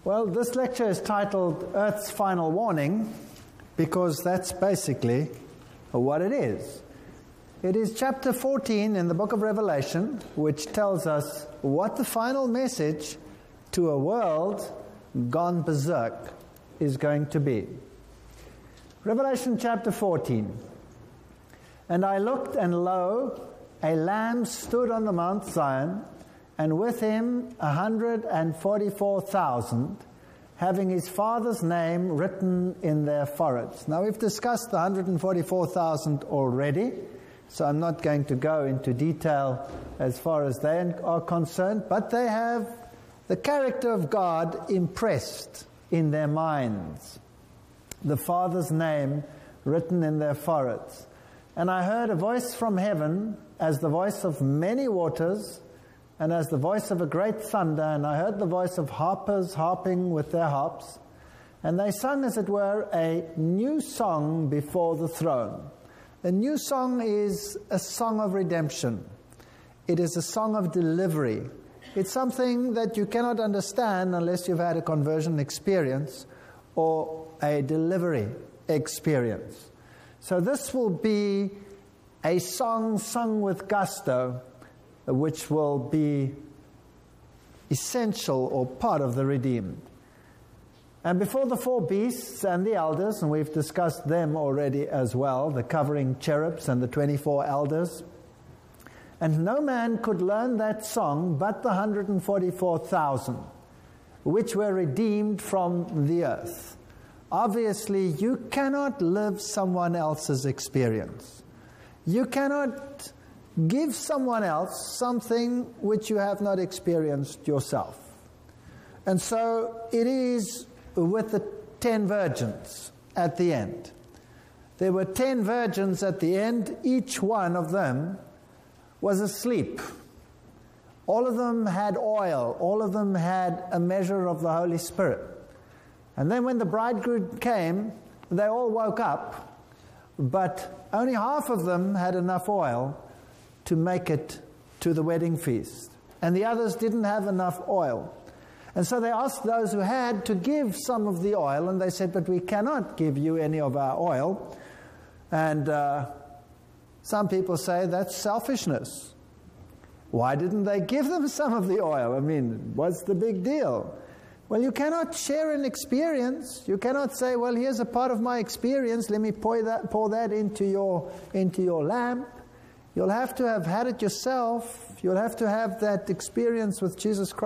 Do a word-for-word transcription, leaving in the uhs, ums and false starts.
Well, this lecture is titled Earth's Final Warning because that's basically what it is. It is chapter fourteen in the book of Revelation, which tells us what the final message to a world gone berserk is going to be. Revelation chapter fourteen. And I looked, and lo, a lamb stood on the Mount Zion, and with him a hundred and forty-four thousand, having his father's name written in their foreheads. Now, we've discussed the one hundred forty-four thousand already, so I'm not going to go into detail as far as they are concerned, but they have the character of God impressed in their minds. The Father's name written in their foreheads. And I heard a voice from heaven as the voice of many waters, and as the voice of a great thunder, and I heard the voice of harpers harping with their harps, and they sung, as it were, a new song before the throne. A new song is a song of redemption. It is a song of delivery. It's something that you cannot understand unless you've had a conversion experience or a delivery experience. So this will be a song sung with gusto, which will be essential or part of the redeemed. And before the four beasts and the elders, and we've discussed them already as well, the covering cherubs and the twenty-four elders, and no man could learn that song but the one hundred forty-four thousand, which were redeemed from the earth. Obviously, you cannot live someone else's experience. You cannot give someone else something which you have not experienced yourself. And so it is with the ten virgins at the end. There were ten virgins at the end. Each one of them was asleep. All of them had oil. All of them had a measure of the Holy Spirit. And then when the bridegroom came, they all woke up, but only half of them had enough oil to make it to the wedding feast. And the others didn't have enough oil. And so they asked those who had to give some of the oil, and they said, but we cannot give you any of our oil. And uh, some people say that's selfishness. Why didn't they give them some of the oil? I mean, what's the big deal? Well, you cannot share an experience. You cannot say, well, here's a part of my experience. Let me pour that, pour that into your, into your lamp. You'll have to have had it yourself. You'll have to have that experience with Jesus Christ.